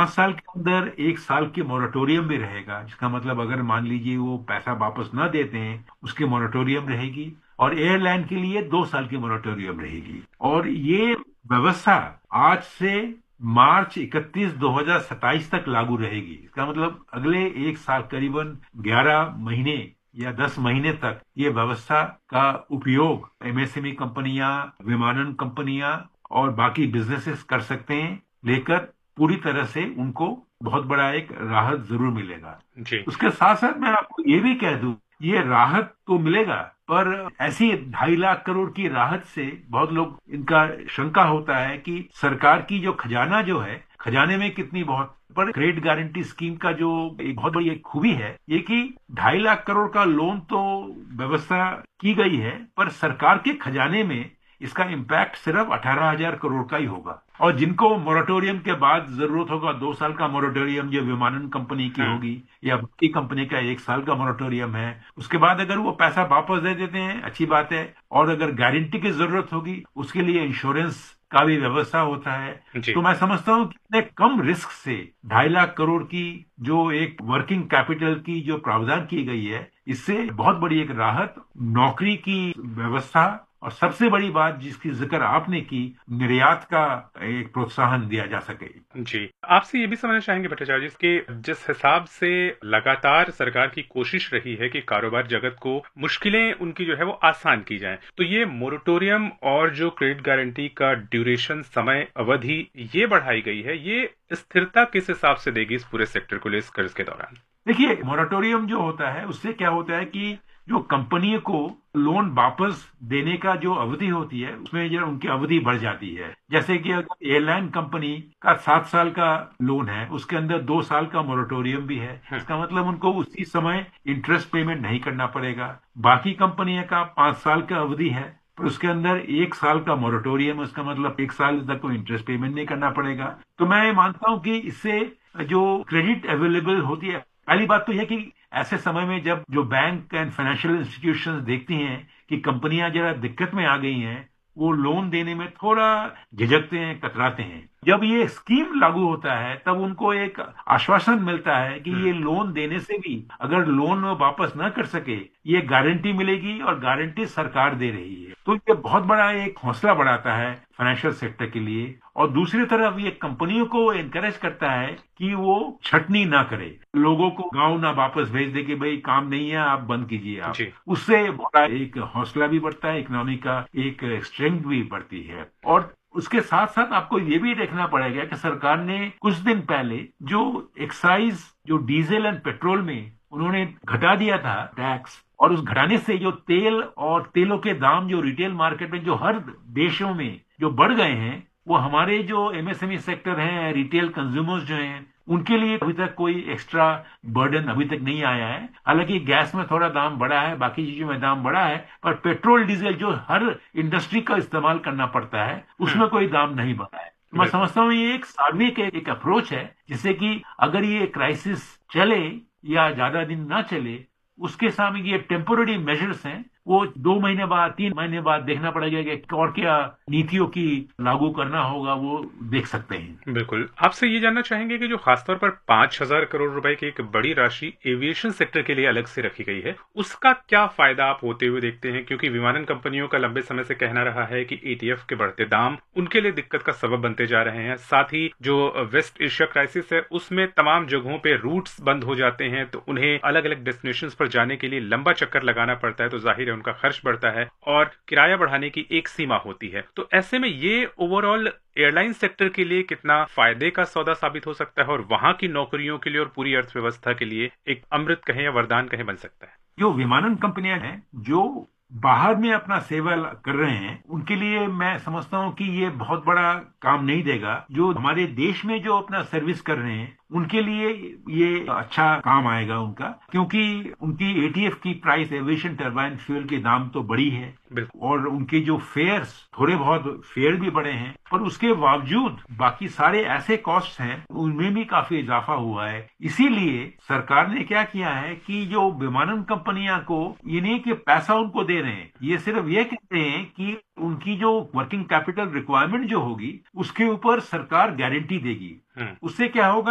5 साल के अंदर 1 साल की मोरेटोरियम भी रहेगा, जिसका मतलब अगर मान लीजिए वो पैसा वापस ना देते हैं, उसकी मोरेटोरियम रहेगी। और एयरलाइन के लिए 2 साल की मोरेटोरियम रहेगी। और ये व्यवस्था आज से मार्च 31, 2027 तक लागू रहेगी। इसका मतलब अगले 1 साल, करीबन 11 महीने या 10 महीने तक ये व्यवस्था का उपयोग एमएसएमई कंपनियां, विमानन कंपनियां और बाकी बिजनेसेस कर सकते हैं। लेकर पूरी तरह से उनको बहुत बड़ा एक राहत जरूर मिलेगा। जी। उसके साथ साथ मैं आपको ये भी कह दूं, ये राहत तो मिलेगा, पर ऐसी 2.5 लाख करोड़ की राहत से बहुत लोग इनका शंका होता है कि सरकार की जो खजाना जो है, खजाने में कितनी बहुत। पर क्रेडिट गारंटी स्कीम का जो एक बहुत बड़ी एक खूबी है ये कि 2.5 लाख करोड़ का लोन तो व्यवस्था की गई है, पर सरकार के खजाने में इसका इम्पैक्ट सिर्फ 18,000 करोड़ का ही होगा। और जिनको मोरेटोरियम के बाद जरूरत होगा, 2 साल का मोरेटोरियम जो विमानन कंपनी की हम्म। होगी, या बाकी कंपनी का 1 साल का मोरेटोरियम है, उसके बाद अगर वो पैसा वापस दे देते हैं, अच्छी बात है। और अगर गारंटी की जरूरत होगी, उसके लिए इंश्योरेंस का भी व्यवस्था होता है। जी। तो मैं समझता हूँ कि इतने कम रिस्क से 2.5 लाख करोड़ की जो एक वर्किंग कैपिटल की जो प्रावधान की गई है, इससे बहुत बड़ी एक राहत, नौकरी की व्यवस्था, और सबसे बड़ी बात जिसकी जिक्र आपने की, निर्यात का एक प्रोत्साहन दिया जा सके। जी। आपसे ये भी समझना चाहेंगे भट्टाचार्य जी कि जिस हिसाब से लगातार सरकार की कोशिश रही है कि कारोबार जगत को मुश्किलें उनकी जो है वो आसान की जाएं, तो ये मोरेटोरियम और जो क्रेडिट गारंटी का ड्यूरेशन, समय अवधि ये बढ़ाई गई है, ये स्थिरता किस हिसाब से देगी इस पूरे सेक्टर को इस कर्ज के दौरान? देखिए, मोरेटोरियम जो होता है उससे क्या होता है कि जो कंपनी को लोन वापस देने का जो अवधि होती है, उसमें जो उनकी अवधि बढ़ जाती है। जैसे कि अगर एयरलाइन कंपनी का 7 साल का लोन है, उसके अंदर 2 साल का मोरेटोरियम भी है। हम्म। इसका मतलब उनको उसी समय इंटरेस्ट पेमेंट नहीं करना पड़ेगा। बाकी कंपनियों का 5 साल का अवधि है, पर उसके अंदर 1 साल का मोरेटोरियम, उसका मतलब 1 साल तक को इंटरेस्ट पेमेंट नहीं करना पड़ेगा। तो मैं मानता हूं कि इससे जो क्रेडिट अवेलेबल होती है, पहली बात तो यह कि ऐसे समय में जब जो बैंक एंड फाइनेंशियल इंस्टीट्यूशंस देखती हैं कि कंपनियां जरा दिक्कत में आ गई हैं, वो लोन देने में थोड़ा झिझकते हैं, कतराते हैं। जब ये स्कीम लागू होता है, तब उनको एक आश्वासन मिलता है कि हम्म। ये लोन देने से भी अगर लोन वापस ना कर सके, ये गारंटी मिलेगी, और गारंटी सरकार दे रही है। तो ये बहुत बड़ा एक हौसला बढ़ाता है फाइनेंशियल सेक्टर के लिए। और दूसरी तरफ ये कंपनियों को एनकरेज करता है कि वो छटनी ना करे, लोगों को गांव ना वापस भेज दे कि भाई काम नहीं है, आप बंद कीजिए आप। जी। उससे बड़ा एक हौसला भी बढ़ता है, इकोनॉमी का एक स्ट्रेंथ भी बढ़ती है। और उसके साथ साथ आपको ये भी देखना पड़ेगा कि सरकार ने कुछ दिन पहले जो एक्साइज, जो डीजल एंड पेट्रोल में उन्होंने घटा दिया था टैक्स, और उस घटाने से जो तेल और तेलों के दाम जो रिटेल मार्केट में जो हर देशों में जो बढ़ गए हैं, वो हमारे जो एमएसएमई सेक्टर हैं, रिटेल कंज्यूमर्स जो हैं, उनके लिए अभी तक कोई एक्स्ट्रा बर्डन अभी तक नहीं आया है। हालांकि गैस में थोड़ा दाम बढ़ा है, बाकी चीजों में दाम बढ़ा है, पर पेट्रोल डीजल जो हर इंडस्ट्री का इस्तेमाल करना पड़ता है, हम्म। उसमें कोई दाम नहीं बढ़ा है। तो मैं बिल्कुल। समझता हूँ ये एक सार्वत्रिक एक अप्रोच है, जिससे कि अगर ये क्राइसिस चले या ज्यादा दिन ना चले, उसके सामने ये टेम्पोररी मेजर्स हैं, वो 2 महीने बाद, 3 महीने बाद देखना पड़ेगा कि और क्या नीतियों की लागू करना होगा, वो देख सकते हैं। बिल्कुल। आपसे ये जानना चाहेंगे कि जो खासतौर पर 5,000 करोड़ रुपए की एक बड़ी राशि एविएशन सेक्टर के लिए अलग से रखी गई है, उसका क्या फायदा आप होते हुए देखते हैं? क्योंकि विमानन कंपनियों का लंबे समय से कहना रहा है कि एटीएफ के बढ़ते दाम उनके लिए दिक्कत का सबब बनते जा रहे हैं। साथ ही जो वेस्ट एशिया क्राइसिस है, उसमें तमाम जगहों पे रूट्स बंद हो जाते हैं, तो उन्हें अलग-अलग डेस्टिनेशंस पर जाने के लिए लंबा चक्कर लगाना पड़ता है, तो जाहिर है उनका खर्च बढ़ता है और किराया बढ़ाने की एक सीमा होती है। तो ऐसे में ये ओवरऑल एयरलाइन सेक्टर के लिए कितना फायदे का सौदा साबित हो सकता है और वहां की नौकरियों के लिए और पूरी अर्थव्यवस्था के लिए एक अमृत कहें या वरदान कहें बन सकता है? जो विमानन कंपनियां हैं, जो बाहर में अपना सेवा कर रहे हैं, उनके लिए मैं समझता हूं कि ये बहुत बड़ा काम नहीं देगा। जो हमारे देश में जो अपना सर्विस कर रहे हैं, उनके लिए ये अच्छा काम आएगा उनका, क्योंकि उनकी एटीएफ की प्राइस, एविएशन टरबाइन फ्यूल के दाम तो बढ़ी है, बिल्कुल। और उनके जो फेयर्स, थोड़े बहुत फेयर भी बढ़े हैं, पर उसके बावजूद बाकी सारे ऐसे कॉस्ट हैं, उनमें भी काफी इजाफा हुआ है। इसीलिए सरकार ने क्या किया है कि जो विमानन कंपनियां को ये नहीं कि पैसा उनको दे रहे हैं, ये सिर्फ ये कहते हैं कि उनकी जो वर्किंग कैपिटल रिक्वायरमेंट जो होगी, उसके ऊपर सरकार गारंटी देगी। हम्म। उससे क्या होगा